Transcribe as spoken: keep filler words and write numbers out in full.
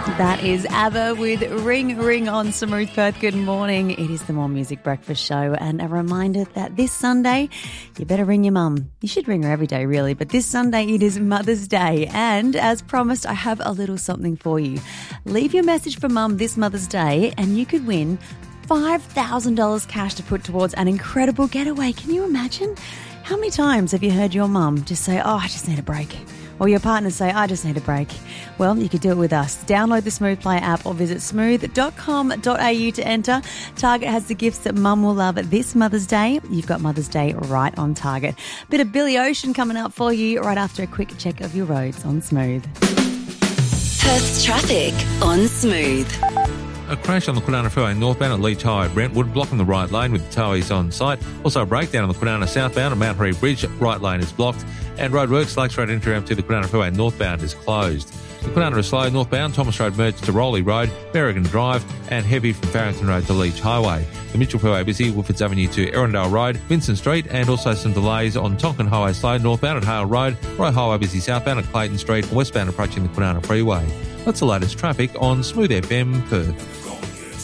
That is ABBA with Ring Ring on Smooth Perth. Good morning. It is the More Music Breakfast Show, and a reminder that this Sunday you better ring your mum. You should ring her every day really, but this Sunday it is Mother's Day, and as promised I have a little something for you. Leave your message for mum this Mother's Day and you could win five thousand dollars cash to put towards an incredible getaway. Can you imagine? How many times have you heard your mum just say, oh, I just need a break? Or your partner say, I just need a break. Well, you could do it with us. Download the Smooth Player app or visit smooth dot com dot a u to enter. Target has the gifts that mum will love this Mother's Day. You've got Mother's Day right on target. Bit of Billy Ocean coming up for you right after a quick check of your roads on Smooth. Perth's traffic on Smooth. A crash on the Kwinana Freeway northbound at Leach Highway at Brentwood, blocking the right lane with the towies on site. Also a breakdown on the Kwinana southbound at Mount Harry Bridge, right lane is blocked. And roadworks, Lakes Road entry ramp to the Kwinana Freeway northbound is closed. The Kwinana is slow northbound, Thomas Road merged to Rowley Road, Berrigan Drive, and heavy from Farrington Road to Leach Highway. The Mitchell Freeway busy, Woodfords Avenue to Erindale Road, Vincent Street, and also some delays on Tonkin Highway slow northbound at Hale Road, Roy Highway busy southbound at Clayton Street, and westbound approaching the Kwinana Freeway. That's the latest traffic on Smooth F M Perth.